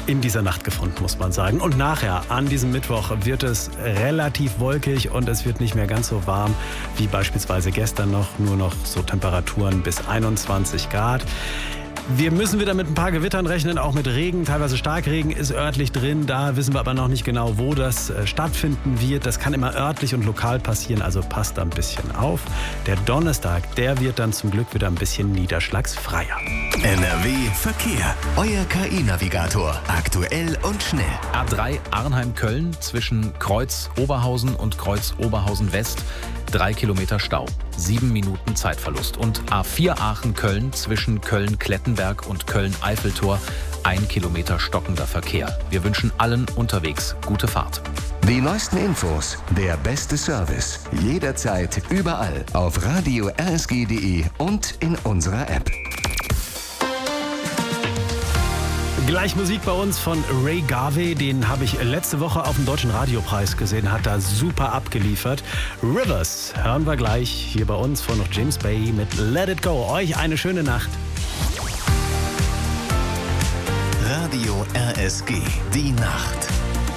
in dieser Nacht gefunden, muss man sagen. Und nachher, an diesem Mittwoch, wird es relativ wolkig und es wird nicht mehr ganz so warm wie beispielsweise gestern noch. Nur noch so Temperaturen bis 21 Grad. Wir müssen wieder mit ein paar Gewittern rechnen, auch mit Regen. Teilweise Starkregen ist örtlich drin. Da wissen wir aber noch nicht genau, wo das stattfinden wird. Das kann immer örtlich und lokal passieren, also passt da ein bisschen auf. Der Donnerstag, der wird dann zum Glück wieder ein bisschen niederschlagsfreier. NRW Verkehr. Euer KI-Navigator. Aktuell und schnell. A3 Arnheim-Köln zwischen Kreuz Oberhausen und Kreuz Oberhausen West. 3 Kilometer Stau, 7 Minuten Zeitverlust. Und A4 Aachen-Köln zwischen Köln-Klettenberg und Köln-Eiffeltor 1 Kilometer stockender Verkehr. Wir wünschen allen unterwegs gute Fahrt. Die neuesten Infos, der beste Service. Jederzeit, überall auf Radio RSG.de und in unserer App. Gleich Musik bei uns von Ray Garvey, den habe ich letzte Woche auf dem Deutschen Radiopreis gesehen, hat da super abgeliefert. Rivers hören wir gleich hier bei uns von noch James Bay mit Let It Go. Euch eine schöne Nacht. Radio RSG, die Nacht.